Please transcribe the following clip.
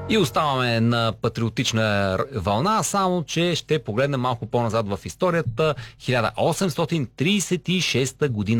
И оставаме на патриотична вълна, само че ще погледнем малко по-назад в историята. 1836 година.